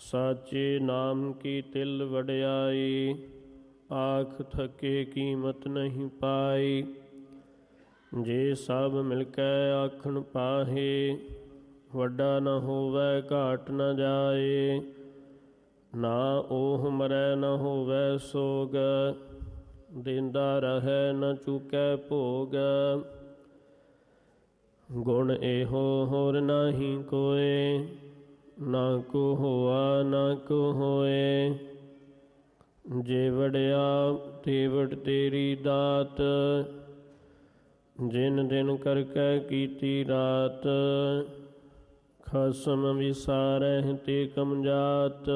ਸਾਚੇ ਨਾਮ ਕੀ ਤਿਲ ਵਡਿਆਈ, ਆਖ ਥਕੇ ਕੀਮਤ ਨਹੀਂ ਪਾਈ। ਜੇ ਸਭ ਮਿਲ ਕੇ ਆਖਣ ਪਾਹੇ, ਵੱਡਾ ਨ ਹੋਵੈ ਘਾਟ ਨ ਜਾਏ। ਨਾ ਓਹ ਮਰੈ ਨ ਹੋਵੈ ਸੋਗ, ਦੇਂਦਾ ਰਹੈ ਨ ਚੁਕੈ ਭੋਗ। ਗੁਣ ਇਹੋ ਹੋਰ ਨਾਹੀ ਕੋਇ, ਨਾ ਕੋ ਹੋਆ ਨਾ ਕੋ ਹੋਏ। ਜੇ ਵਡਿਆ ਤੇਵਡ ਤੇਰੀ ਦਾਤ, ਜਿਨ ਦਿਨ ਕਰਕੇ ਕੀਤੀ ਰਾਤ। ਖਸਮ ਵਿਸਾਰਹਿ ਤੇ ਕਮਜਾਤ,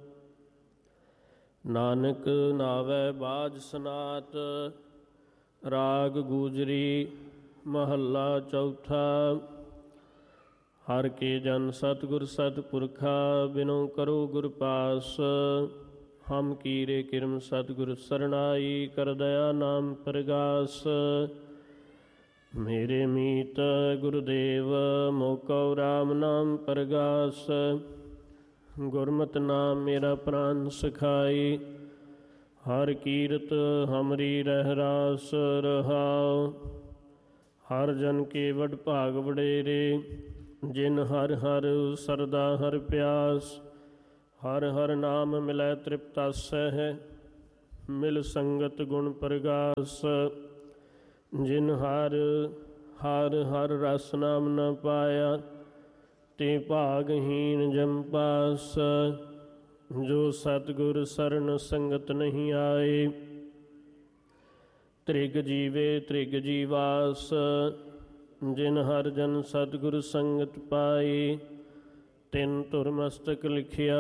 ਨਾਨਕ ਨਾਵੈ ਬਾਝ ਸਨਾਤ। ਰਾਗ ਗੂਜਰੀ ਮਹੱਲਾ ਚੌਥਾ। ਹਰਿ ਕੇ ਜਨ ਸਤਿਗੁਰ ਸਤਿਪੁਰਖਾ, ਬਿਨੁ ਕਰੋ ਗੁਰ ਪਾਸ। ਹਮ ਕੀਰੇ ਕਿਰਮ ਸਤਿਗੁਰ ਸਰਨਾਈ, ਕਰ ਦਇਆ ਨਾਮ ਪ੍ਰਗਾਸ। ਮੇਰੇ ਮੀਤ ਗੁਰਦੇਵ, ਮੋਕਉ ਰਾਮ ਨਾਮ ਪ੍ਰਗਾਸ। ਗੁਰਮਤਿ ਨਾਮ ਮੇਰਾ ਪ੍ਰਾਨ ਸਖਾਈ, ਹਰਿ ਕੀਰਤ ਹਮਰੀ ਰਹਿ ਰਾਸ ਰਹਾਉ। ਹਰ ਜਨ ਕੇ ਵਡ ਭਾਗ ਵਡੇਰੇ, ਜਿਨ ਹਰਿ ਹਰਿ ਸਰਦਾ ਹਰਿ ਪਿਆਸ। ਹਰਿ ਹਰਿ ਨਾਮ ਮਿਲੈ ਤ੍ਰਿਪਤਾਸਹਿ, ਮਿਲ ਸੰਗਤ ਗੁਣ ਪ੍ਰਗਾਸ। ਜਿਨ ਹਰਿ ਹਰਿ ਰਸ ਨਾਮ ਨ ਪਾਇਆ, ਤੇ ਭਾਗਹੀਨ ਜਮ ਪਾਸ। ਜੋ ਸਤਿਗੁਰ ਸਰਨ ਸੰਗਤ ਨਹੀਂ ਆਏ, ਤ੍ਰਿਗ ਜੀਵੇ ਤ੍ਰਿਗ ਜੀਵਾਸ। ਜਿਨ ਹਰਿ ਜਨ ਸਤਿਗੁਰ ਸੰਗਤ ਪਾਈ, ਤਿਨ ਧੁਰ ਮਸਤਕ ਲਿਖਿਆ